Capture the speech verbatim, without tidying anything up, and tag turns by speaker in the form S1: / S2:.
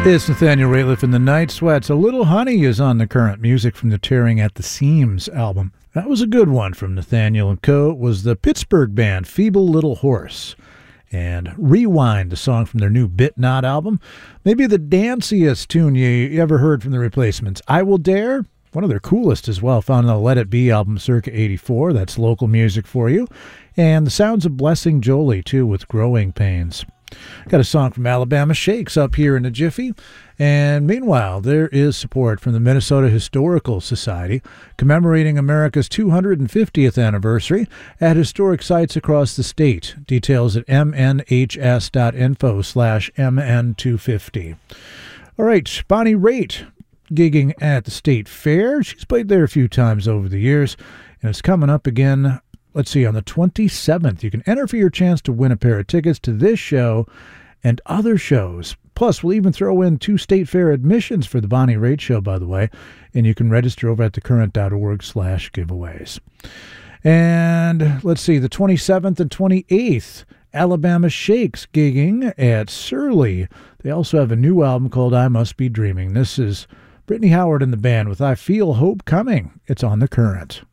S1: It's Nathaniel Rateliff in the Night Sweats. A Little Honey is on the current. Music from the Tearing at the Seams album. That was a good one from Nathaniel and Co. It was the Pittsburgh band Feeble Little Horse. And Rewind, a song from their new Bit Not album. Maybe the danciest tune you ever heard from the Replacements. I Will Dare, one of their coolest as well, found on the Let It Be album circa eighty-four. That's local music for you. And the sounds of Blessing Jolie, too, with Growing Pains. Got a song from Alabama Shakes up here in a jiffy. And meanwhile, there is support from the Minnesota Historical Society commemorating America's two hundred fiftieth anniversary at historic sites across the state. Details at mnhs.info slash mn250. All right, Bonnie Raitt gigging at the State Fair. She's played there a few times over the years, and it's coming up again. Let's see, on the twenty-seventh, you can enter for your chance to win a pair of tickets to this show and other shows. Plus, we'll even throw in two State Fair admissions for the Bonnie Raitt Show, by the way, and you can register over at thecurrent.org slash giveaways. And let's see, the twenty-seventh and twenty-eighth, Alabama Shakes gigging at Surly. They also have a new album called I Must Be Dreaming. This is Brittany Howard and the band with I Feel Hope Coming. It's on The Current.